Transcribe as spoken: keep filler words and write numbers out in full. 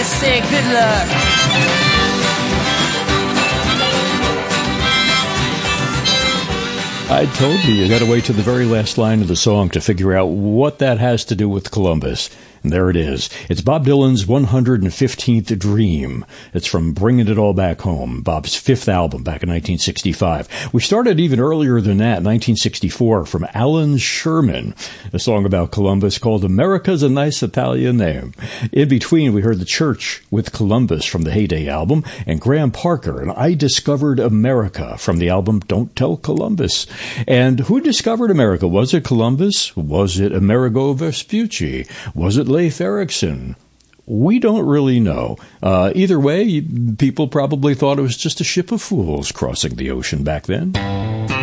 say good luck. I told you, you got to wait to the very last line of the song to figure out what that has to do with Columbus. And there it is. It's Bob Dylan's one hundred fifteenth Dream. It's from Bringing It All Back Home, Bob's fifth album back in nineteen sixty-five. We started even earlier than that, nineteen sixty-four, from Alan Sherman, a song about Columbus called America's a Nice Italian Name. In between, we heard The Church with Columbus from the Heyday album, and Graham Parker and I Discovered America from the album Don't Tell Columbus. And who discovered America? Was it Columbus? Was it Amerigo Vespucci? Was it Leif Erikson? We don't really know. Uh, either way, people probably thought it was just a ship of fools crossing the ocean back then.